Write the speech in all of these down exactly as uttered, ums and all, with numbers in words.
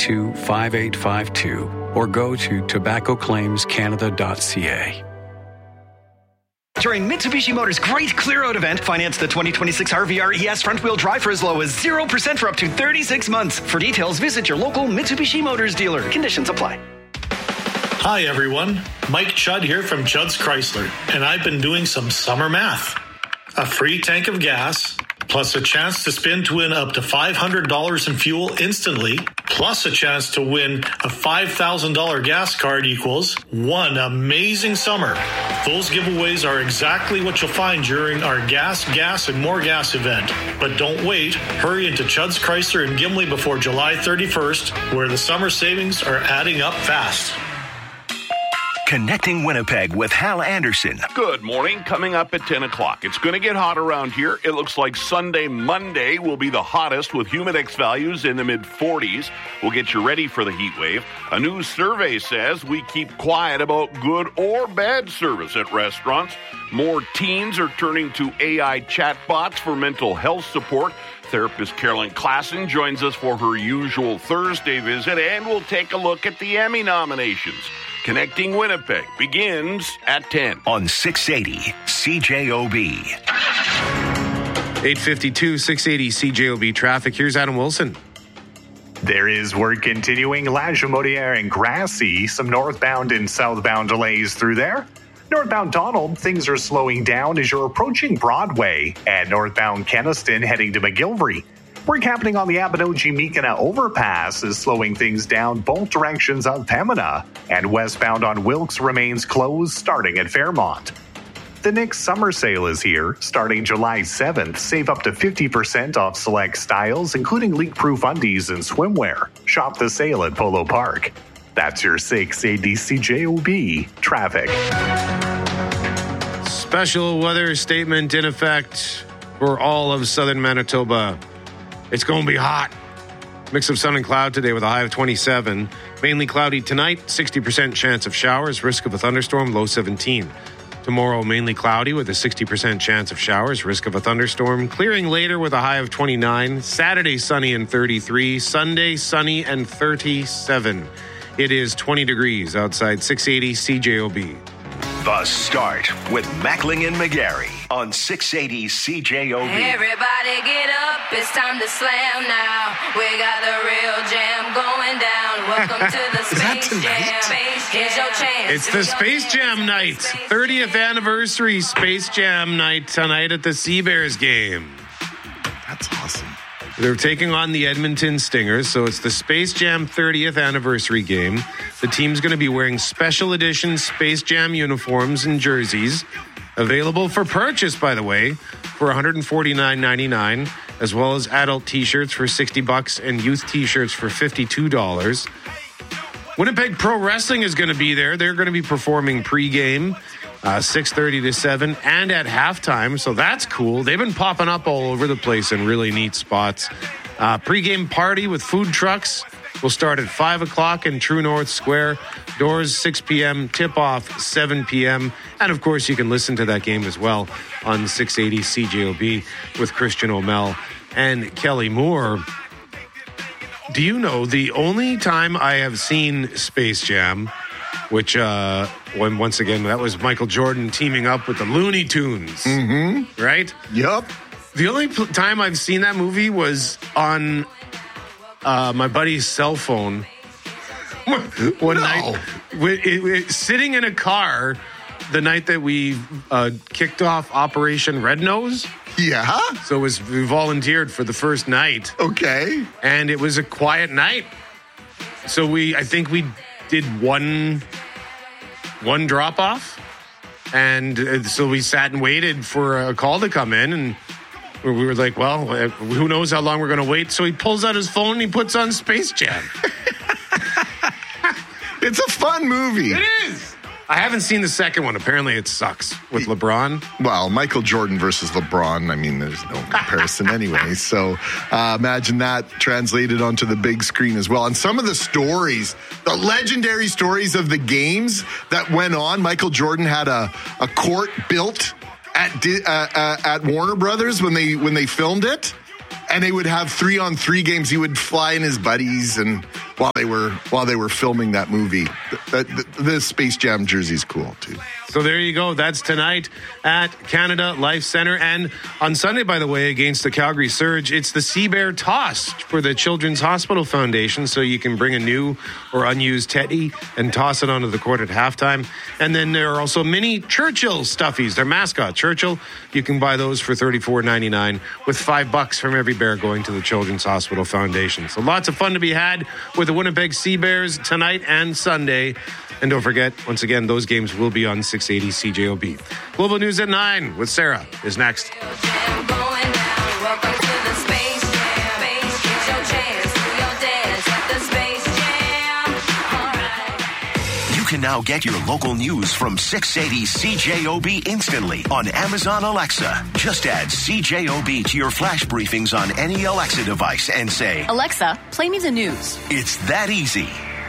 two, five eight five two or go to tobacco claims canada dot c a. During Mitsubishi Motors' great clear-out event, finance the twenty twenty-six R V R E S front-wheel drive for as low as zero percent for up to thirty-six months. For details, visit your local Mitsubishi Motors dealer. Conditions apply. Hi, everyone. Mike Chudd here from Chudd's Chrysler, and I've been doing some summer math. A free tank of gas, plus a chance to spin to win up to five hundred dollars in fuel instantly, plus a chance to win a five thousand dollars gas card equals one amazing summer. Those giveaways are exactly what you'll find during our Gas, Gas, and More Gas event. But don't wait. Hurry into Chudd's Chrysler in Gimli before July thirty-first, where the summer savings are adding up fast. Connecting Winnipeg with Hal Anderson. Good morning. Coming up at ten o'clock. It's going to get hot around here. It looks like Sunday, Monday will be the hottest with humidex values in the mid forties. We'll get you ready for the heat wave. A new survey says we keep quiet about good or bad service at restaurants. More teens are turning to A I chatbots for mental health support. Therapist Carolyn Klassen joins us for her usual Thursday visit, and we'll take a look at the Emmy nominations. Connecting Winnipeg begins at ten. On six eighty C J O B. eight fifty-two, six eighty C J O B traffic. Here's Adam Wilson. There is work continuing. La Jamodiere and Grassy. Some northbound and southbound delays through there. Northbound Donald, things are slowing down as you're approaching Broadway. And northbound Keniston heading to McGilvery. Work happening on the Abinogi-Meekina overpass is slowing things down both directions of Pembina, and westbound on Wilkes remains closed starting at Fairmont. The Nick's summer sale is here, starting July seventh. Save up to fifty percent off select styles, including leak-proof undies and swimwear. Shop the sale at Polo Park. That's your six eighty C J O B traffic. Special weather statement in effect for all of southern Manitoba. It's going to be hot. Mix of sun and cloud today with a high of twenty-seven. Mainly cloudy tonight, sixty percent chance of showers, risk of a thunderstorm, low seventeen. Tomorrow, mainly cloudy with a sixty percent chance of showers, risk of a thunderstorm. Clearing later with a high of twenty-nine. Saturday, sunny and thirty-three. Sunday, sunny and thirty-seven. It is twenty degrees outside six eighty C J O B. The Start with Mackling and McGarry on six eighty C J O B. Everybody get up, it's time to slam now. We got the real jam going down. Welcome to the Space Jam. Space Here's your chance. It's the Space Jam night. thirtieth anniversary Space Jam night tonight at the Sea Bears game. That's awesome. They're taking on the Edmonton Stingers, so it's the Space Jam thirtieth anniversary game. The team's going to be wearing special edition Space Jam uniforms and jerseys, available for purchase, by the way, for one forty-nine ninety-nine, as well as adult T-shirts for sixty bucks and youth T-shirts for fifty-two dollars. Winnipeg Pro Wrestling is going to be there. They're going to be performing pregame. Uh, six thirty to seven, and at halftime, so that's cool. They've been popping up all over the place in really neat spots. Uh, pre-game party with food trucks will start at five o'clock in True North Square. Doors six p.m., tip-off seven p.m., and of course you can listen to that game as well on six eighty C J O B with Christian O'Mell and Kelly Moore. Do you know the only time I have seen Space Jam, which, uh, when once again, that was Michael Jordan teaming up with the Looney Tunes. Mm-hmm. Right? Yep. The only pl- time I've seen that movie was on uh, my buddy's cell phone one no. night. We, it, it, sitting in a car the night that we uh, kicked off Operation Red Nose. Yeah? So it was we volunteered for the first night. Okay. And it was a quiet night. So we, I think we did one... one drop off, and so we sat and waited for a call to come in, and we were like, well, who knows how long we're going to wait. So he pulls out his phone and he puts on Space Jam. It's a fun movie. It is. I haven't seen the second one. Apparently it sucks with LeBron. Well, Michael Jordan versus LeBron, I mean, there's no comparison anyway. So uh, imagine that translated onto the big screen as well. And some of the stories, the legendary stories of the games that went on. Michael Jordan had a, a court built at uh, uh, at Warner Brothers when they when they filmed it. And they would have three-on-three games. He would fly in his buddies, and while they were while they were filming that movie. The, the, the Space Jam jersey is cool too. So there you go. That's tonight at Canada Life Centre. And on Sunday, by the way, against the Calgary Surge, it's the Sea Bear Toss for the Children's Hospital Foundation. So you can bring a new or unused teddy and toss it onto the court at halftime. And then there are also mini Churchill stuffies, their mascot, Churchill. You can buy those for thirty-four ninety-nine with five bucks from every bear going to the Children's Hospital Foundation. So lots of fun to be had with the Winnipeg Sea Bears tonight and Sunday. And don't forget, once again, those games will be on six eighty C J O B. Global News at nine with Sarah is next. You can now get your local news from six eighty C J O B instantly on Amazon Alexa. Just add C J O B to your flash briefings on any Alexa device and say, Alexa, play me the news. It's that easy.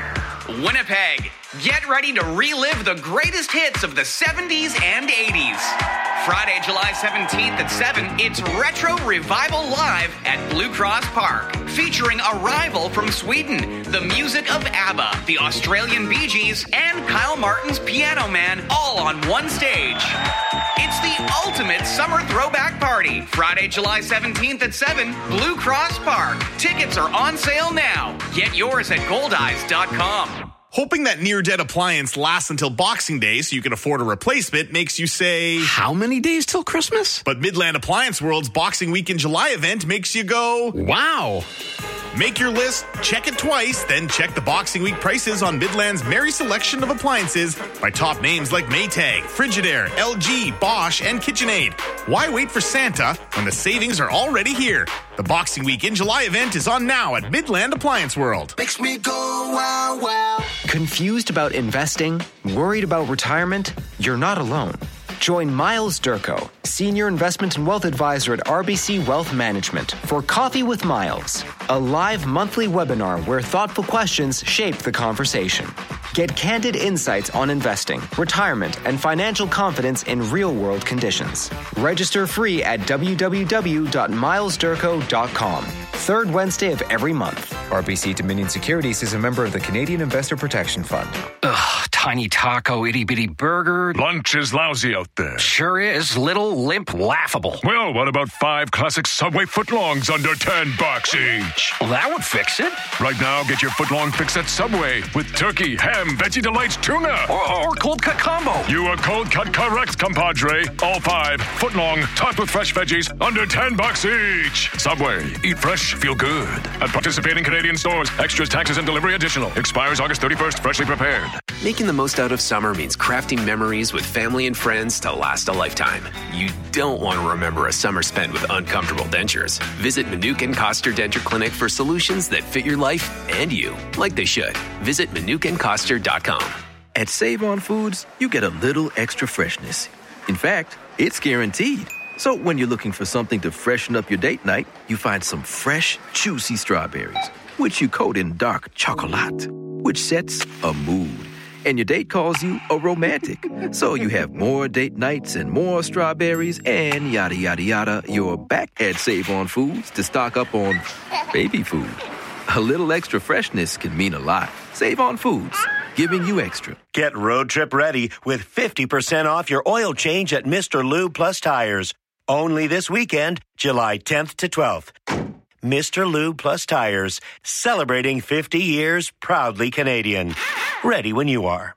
Winnipeg, get ready to relive the greatest hits of the seventies and eighties. Friday, July seventeenth at seven, it's Retro Revival Live at Blue Cross Park, featuring Arrival from Sweden, the music of ABBA, the Australian Bee Gees, and Kyle Martin's Piano Man, all on one stage. It's the ultimate summer throwback party. Friday, July seventeenth at seven, Blue Cross Park. Tickets are on sale now. Get yours at gold eyes dot com. Hoping that near-dead appliance lasts until Boxing Day so you can afford a replacement makes you say, how many days till Christmas? But Midland Appliance World's Boxing Week in July event makes you go, wow. Make your list, check it twice, then check the Boxing Week prices on Midland's merry selection of appliances by top names like Maytag, Frigidaire, L G, Bosch, and KitchenAid. Why wait for Santa when the savings are already here? The Boxing Week in July event is on now at Midland Appliance World. Makes me go wow, wow. Confused about investing? Worried about retirement? You're not alone. Join Miles Durko, Senior Investment and Wealth Advisor at R B C Wealth Management, for Coffee with Miles, a live monthly webinar where thoughtful questions shape the conversation. Get candid insights on investing, retirement, and financial confidence in real-world conditions. Register free at w w w dot miles durko dot com. Third Wednesday of every month. R B C Dominion Securities is a member of the Canadian Investor Protection Fund. Ugh, tiny taco, itty-bitty burger. Lunch is lousy out there. Sure is. Little, limp, laughable. Well, what about five classic Subway footlongs under ten bucks each? Well, that would fix it. Right now, get your footlong fix at Subway with turkey, ham, Veggie Delights, tuna. Or, or cold cut combo. You are cold cut correct, compadre. All five, footlong, topped with fresh veggies, under ten bucks each. Subway, eat fresh, feel good. At participating Canadian stores, extras, taxes, and delivery additional. Expires August thirty-first, freshly prepared. Making the most out of summer means crafting memories with family and friends to last a lifetime. You don't want to remember a summer spent with uncomfortable dentures. Visit Manukin Koster Denture Clinic for solutions that fit your life and you, like they should. Visit manukin koster dot com. At Save On Foods, you get a little extra freshness. In fact, it's guaranteed. So when you're looking for something to freshen up your date night, you find some fresh, juicy strawberries, which you coat in dark chocolate, which sets a mood. And your date calls you a romantic. So you have more date nights and more strawberries and yada, yada, yada. You're back at Save On Foods to stock up on baby food. A little extra freshness can mean a lot. Save On Foods, giving you extra. Get road trip ready with fifty percent off your oil change at Mister Lube Plus Tires. Only this weekend, July tenth to twelfth. Mister Lube Plus Tires, celebrating fifty years, proudly Canadian. Ready when you are.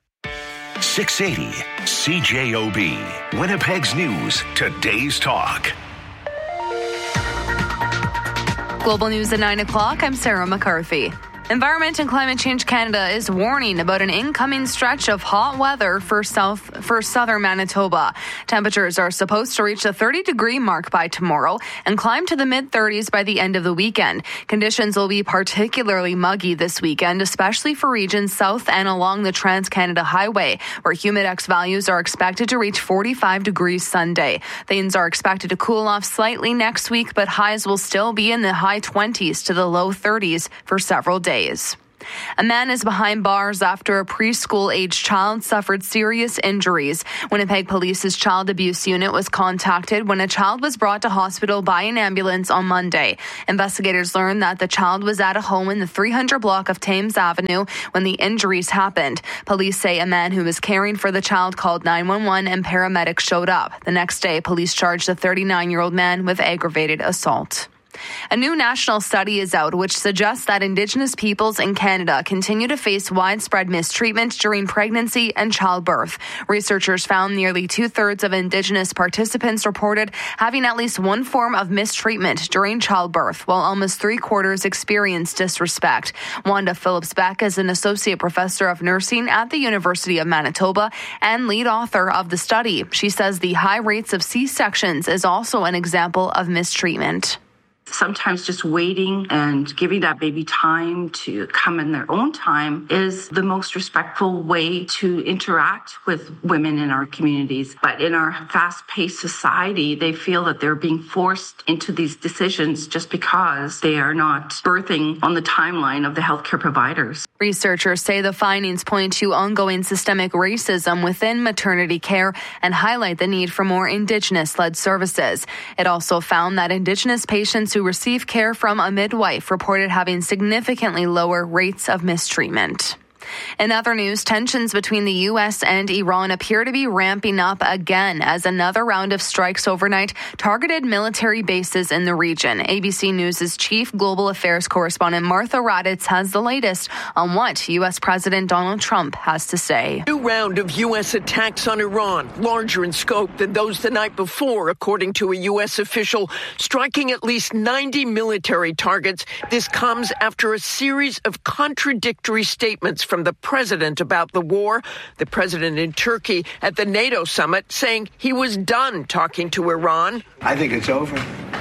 six eighty C J O B, Winnipeg's News, today's talk. Global News at nine o'clock, I'm Sarah McCarthy. Environment and Climate Change Canada is warning about an incoming stretch of hot weather for south for southern Manitoba. Temperatures are supposed to reach the thirty degree mark by tomorrow and climb to the mid thirties by the end of the weekend. Conditions will be particularly muggy this weekend, especially for regions south and along the Trans-Canada Highway, where humidex values are expected to reach forty-five degrees Sunday. Things are expected to cool off slightly next week, but highs will still be in the high twenties to the low thirties for several days. A man is behind bars after a preschool-age child suffered serious injuries. Winnipeg Police's child abuse unit was contacted when a child was brought to hospital by an ambulance on Monday. Investigators learned that the child was at a home in the three hundred block of Thames Avenue when the injuries happened. Police say a man who was caring for the child called nine one one and paramedics showed up. The next day, police charged a thirty-nine-year-old man with aggravated assault. A new national study is out which suggests that Indigenous peoples in Canada continue to face widespread mistreatment during pregnancy and childbirth. Researchers found nearly two-thirds of Indigenous participants reported having at least one form of mistreatment during childbirth, while almost three-quarters experienced disrespect. Wanda Phillips-Beck is an associate professor of nursing at the University of Manitoba and lead author of the study. She says the high rates of C-sections is also an example of mistreatment. Sometimes just waiting and giving that baby time to come in their own time is the most respectful way to interact with women in our communities. But in our fast-paced society, they feel that they're being forced into these decisions just because they are not birthing on the timeline of the healthcare providers. Researchers say the findings point to ongoing systemic racism within maternity care and highlight the need for more Indigenous-led services. It also found that Indigenous patients who receive care from a midwife reported having significantly lower rates of mistreatment. In other news, tensions between the U S and Iran appear to be ramping up again as another round of strikes overnight targeted military bases in the region. A B C News' chief global affairs correspondent Martha Raddatz has the latest on what U S President Donald Trump has to say. New round of U S attacks on Iran, larger in scope than those the night before, according to a U S official, striking at least ninety military targets. This comes after a series of contradictory statements from the president about the war. The president in Turkey at the NATO summit saying he was done talking to Iran. I think it's over.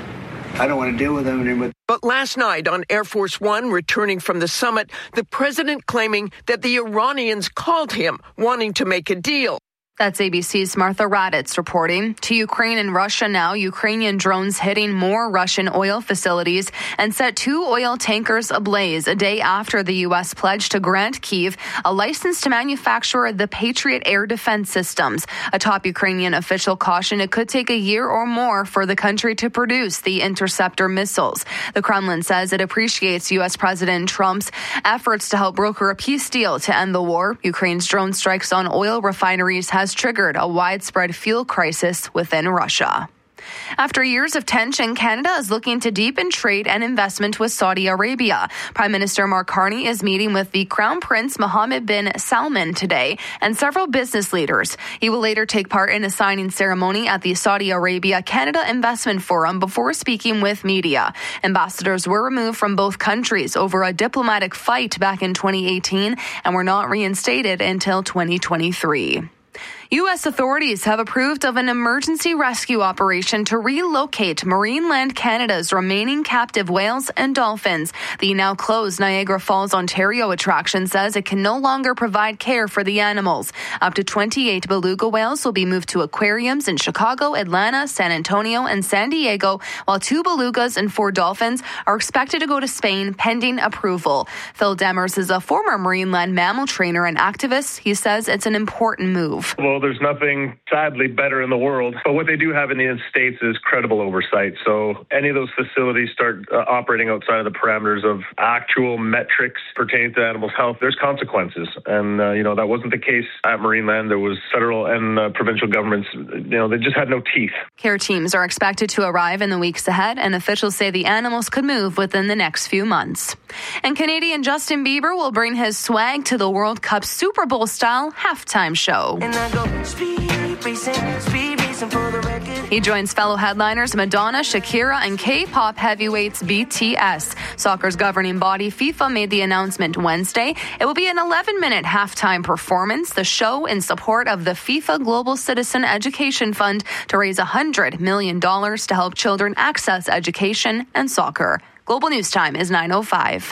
I don't want to deal with them anymore. But last night on Air Force One, returning from the summit, the president claiming that the Iranians called him, wanting to make a deal. That's A B C's Martha Raddatz reporting. To Ukraine and Russia now, Ukrainian drones hitting more Russian oil facilities and set two oil tankers ablaze a day after the U S pledged to grant Kyiv a license to manufacture the Patriot air defense systems. A top Ukrainian official cautioned it could take a year or more for the country to produce the interceptor missiles. The Kremlin says it appreciates U S President Trump's efforts to help broker a peace deal to end the war. Ukraine's drone strikes on oil refineries has triggered a widespread fuel crisis within Russia. After years of tension, Canada is looking to deepen trade and investment with Saudi Arabia. Prime Minister Mark Carney is meeting with the Crown Prince Mohammed bin Salman today and several business leaders. He will later take part in a signing ceremony at the Saudi Arabia Canada Investment Forum before speaking with media. Ambassadors were removed from both countries over a diplomatic fight back in twenty eighteen and were not reinstated until twenty twenty-three. U S authorities have approved of an emergency rescue operation to relocate Marineland Canada's remaining captive whales and dolphins. The now closed Niagara Falls, Ontario attraction says it can no longer provide care for the animals. Up to twenty-eight beluga whales will be moved to aquariums in Chicago, Atlanta, San Antonio, and San Diego, while two belugas and four dolphins are expected to go to Spain pending approval. Phil Demers is a former Marineland mammal trainer and activist. He says it's an important move. Well, there's nothing, sadly, better in the world. But what they do have in the United States is credible oversight. So any of those facilities start uh, operating outside of the parameters of actual metrics pertaining to animals' health, there's consequences. And, uh, you know, that wasn't the case at Marineland. There was federal and uh, provincial governments, you know, they just had no teeth. Care teams are expected to arrive in the weeks ahead, and officials say the animals could move within the next few months. And Canadian Justin Bieber will bring his swag to the World Cup Super Bowl-style halftime show. And I go, speed racing, speed racing for the record. He joins fellow headliners Madonna, Shakira, and K-pop heavyweights B T S. Soccer's governing body FIFA made the announcement Wednesday. It will be an eleven-minute halftime performance, the show in support of the FIFA Global Citizen Education Fund to raise one hundred million dollars to help children access education and soccer. Global News Time is nine oh five.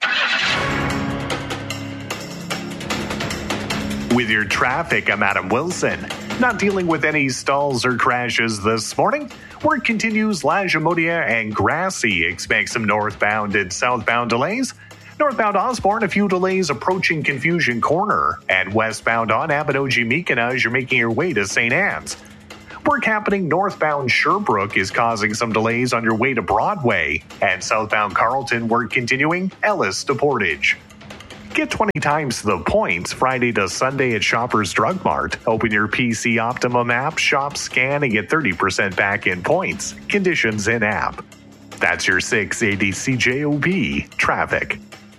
With your traffic, I'm Adam Wilson. Not dealing with any stalls or crashes this morning. Work continues. La Jamodiere and Grassy expect some northbound and southbound delays. Northbound Osborne, a few delays approaching Confusion Corner. And westbound on Abinogi-Mikena as you're making your way to Saint Anne's. Work happening northbound Sherbrooke is causing some delays on your way to Broadway. And southbound Carleton, work continuing Ellis to Portage. Get twenty times the points Friday to Sunday at Shoppers Drug Mart. Open your P C Optimum app, shop, scan, and get thirty percent back in points. Conditions in app. That's your six eighty C J O B traffic.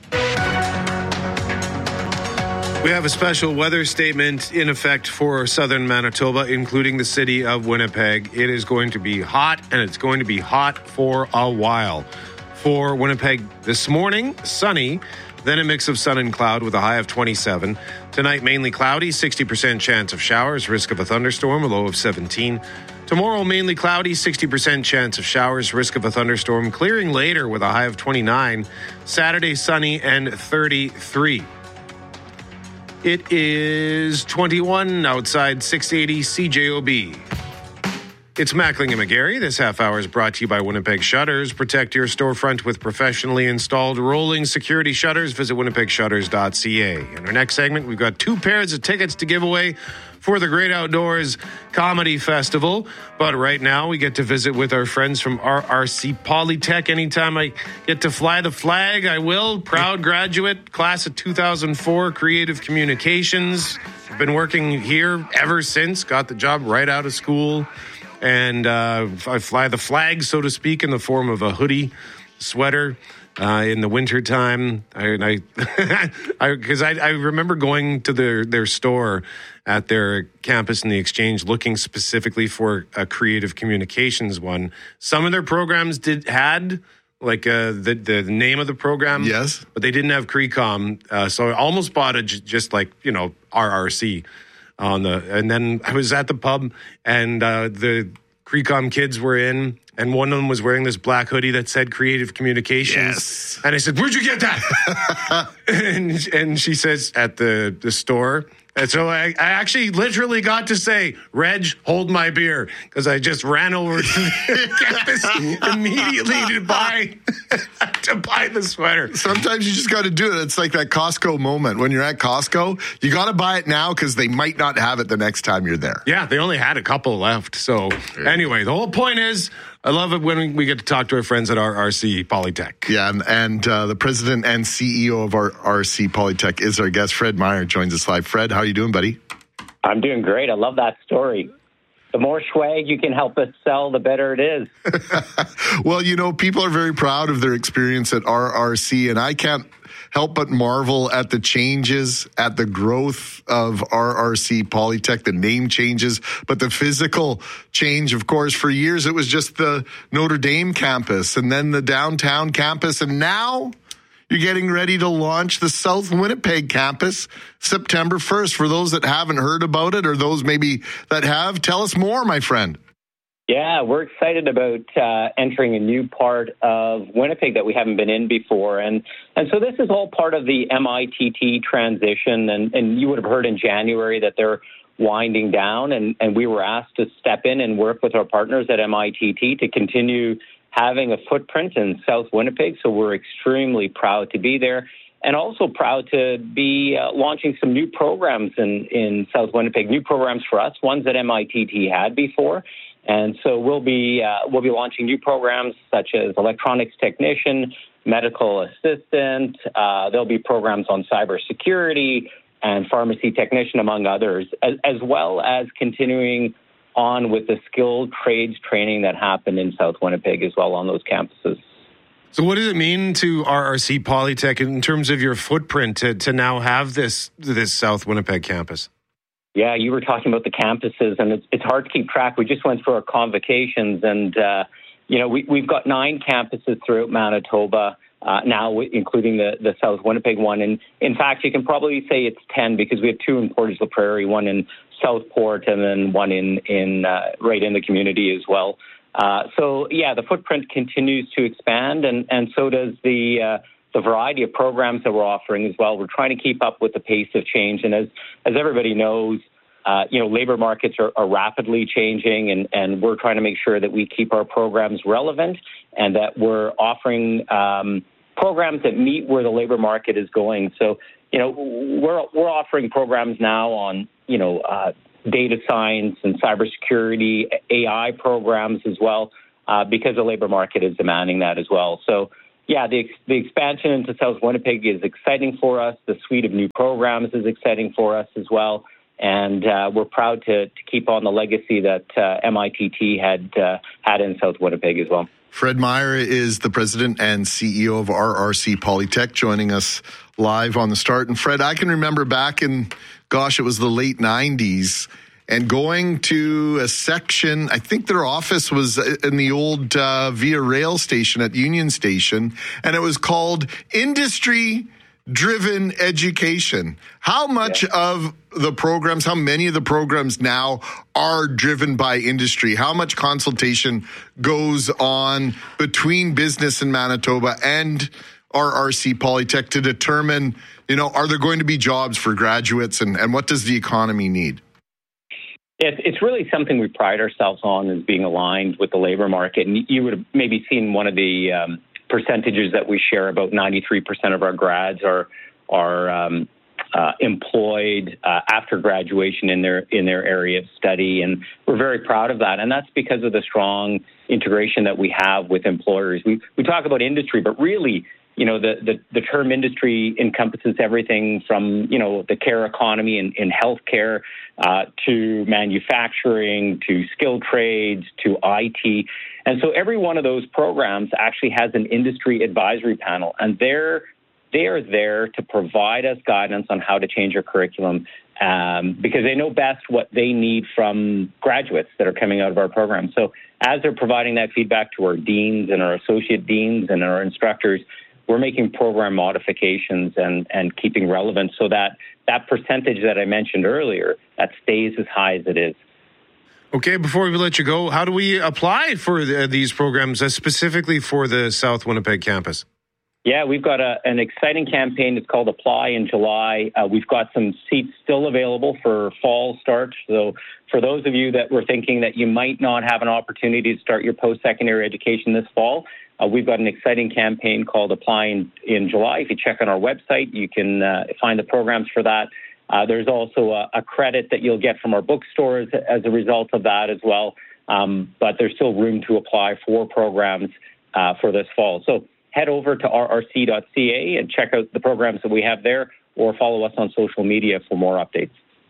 We have a special weather statement in effect for southern Manitoba, including the city of Winnipeg. It is going to be hot, and it's going to be hot for a while. For Winnipeg this morning, sunny, then a mix of sun and cloud with a high of twenty-seven. Tonight, mainly cloudy, sixty percent chance of showers, risk of a thunderstorm, a low of seventeen. Tomorrow, mainly cloudy, sixty percent chance of showers, risk of a thunderstorm, clearing later with a high of twenty-nine. Saturday, sunny and thirty-three. It is twenty-one outside six eighty C J O B. It's Mackling and McGarry. This half hour is brought to you by Winnipeg Shutters. Protect your storefront with professionally installed rolling security shutters. Visit winnipeg shutters dot c a. In our next segment, we've got two pairs of tickets to give away for the Great Outdoors Comedy Festival. But right now, we get to visit with our friends from R R C Polytech. Anytime I get to fly the flag, I will. Proud graduate, class of two thousand four, Creative Communications. I've been working here ever since. Got the job right out of school. And uh, I fly the flag, so to speak, in the form of a hoodie, sweater. Uh, in the wintertime, I, I, because I, I, I remember going to their, their store at their campus in the Exchange, looking specifically for a creative communications one. Some of their programs did had like uh, the the name of the program, yes, but they didn't have Crecom. Uh, so I almost bought it j- just like you know R R C on the, and then I was at the pub and uh, the Crecom kids were in. And one of them was wearing this black hoodie that said Creative Communications. Yes. And I said, where'd you get that? and, and she says, at the, the store. And so I, I actually literally got to say, Reg, hold my beer. Because I just ran over to the campus immediately to buy to buy the sweater. Sometimes you just got to do it. It's like that Costco moment. When you're at Costco, you got to buy it now because they might not have it the next time you're there. Yeah, they only had a couple left. So anyway, the whole point is, I love it when we get to talk to our friends at R R C Polytech. Yeah, and, and uh, the president and C E O of R R C Polytech is our guest. Fred Meyer joins us live. Fred, how are you doing, buddy? I'm doing great. I love that story. The more swag you can help us sell, the better it is. Well, you know, people are very proud of their experience at R R C, and I can't help but marvel at the changes, at the growth of R R C Polytech, the name changes, but the physical change, of course. For years, it was just the Notre Dame campus and then the downtown campus, and now you're getting ready to launch the South Winnipeg campus September first. For those that haven't heard about it or those maybe that have, tell us more, my friend. Yeah, we're excited about uh, entering a new part of Winnipeg that we haven't been in before. And and so this is all part of the M I T T transition. And, and you would have heard in January that they're winding down. And, and we were asked to step in and work with our partners at M I T T to continue having a footprint in South Winnipeg. So we're extremely proud to be there. And also proud to be uh, launching some new programs in, in South Winnipeg, new programs for us, ones that M I T T had before. And so we'll be uh, we'll be launching new programs such as electronics technician, medical assistant. Uh, there'll be programs on cybersecurity and pharmacy technician, among others, as, as well as continuing on with the skilled trades training that happened in South Winnipeg as well on those campuses. So what does it mean to R R C Polytech in terms of your footprint to, to now have this this South Winnipeg campus? Yeah, you were talking about the campuses, and it's, it's hard to keep track. We just went through our convocations, and, uh, you know, we, we've got nine campuses throughout Manitoba uh, now, including the, the South Winnipeg one. And, in fact, you can probably say it's ten because we have two in Portage-la Prairie, one in Southport, and then one in, in uh, right in the community as well. Uh, so, yeah, the footprint continues to expand, and, and so does the uh, the variety of programs that we're offering as well. We're trying to keep up with the pace of change. And as as everybody knows, uh, you know, labor markets are, are rapidly changing, and, and we're trying to make sure that we keep our programs relevant and that we're offering um, programs that meet where the labor market is going. So, you know, we're we're offering programs now on, you know, uh, data science and cybersecurity, A I programs as well, uh, because the labor market is demanding that as well. So, yeah, the the expansion into South Winnipeg is exciting for us. The suite of new programs is exciting for us as well. And uh, we're proud to, to keep on the legacy that uh, M I T T had uh, had in South Winnipeg as well. Fred Meyer is the president and C E O of R R C Polytech, joining us live on The Start. And Fred, I can remember back in, gosh, it was the late nineties, and going to a section, I think their office was in the old uh, Via Rail station at Union Station, and it was called Industry Driven Education. How much yeah. of the programs, how many of the programs now are driven by industry? How much consultation goes on between business in Manitoba and R R C Polytech to determine, you know, are there going to be jobs for graduates, and, and what does the economy need? It's really something we pride ourselves on, as being aligned with the labor market. And you would have maybe seen one of the um, percentages that we share. About ninety-three percent of our grads are are um, uh, employed uh, after graduation in their in their area of study, and we're very proud of that. And that's because of the strong integration that we have with employers. We we talk about industry, but really, you know, the, the, the term industry encompasses everything from, you know, the care economy in, in healthcare uh, to manufacturing, to skilled trades, to I T. And so every one of those programs actually has an industry advisory panel, and they're they are there to provide us guidance on how to change our curriculum, um, because they know best what they need from graduates that are coming out of our program. So as they're providing that feedback to our deans and our associate deans and our instructors, we're making program modifications and, and keeping relevant so that that percentage that I mentioned earlier, that stays as high as it is. Okay, before we let you go, how do we apply for the, these programs, uh, specifically for the South Winnipeg campus? Yeah, we've got a, an exciting campaign. It's called Apply in July. Uh, we've got some seats still available for fall start. So for those of you that were thinking that you might not have an opportunity to start your post-secondary education this fall, uh, we've got an exciting campaign called Apply in, in July. If you check on our website, you can uh, find the programs for that. Uh, there's also a, a credit that you'll get from our bookstores as a result of that as well. Um, but there's still room to apply for programs uh, for this fall. So head over to r r c dot c a and check out the programs that we have there, or follow us on social media for more updates.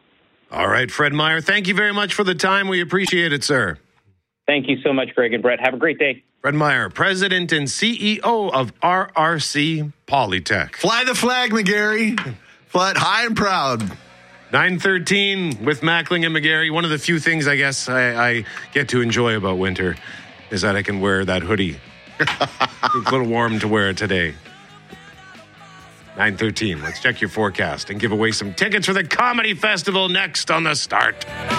All right, Fred Meyer, thank you very much for the time. We appreciate it, sir. Thank you so much, Greg and Brett. Have a great day. Fred Meyer, President and C E O of R R C Polytech. Fly the flag, McGarry. Fly it high and proud. nine thirteen with Mackling and McGarry. One of the few things I guess I, I get to enjoy about winter is that I can wear that hoodie. It's a little warm to wear today. nine thirteen. Let's check your forecast and give away some tickets for the Comedy Festival next on The Start.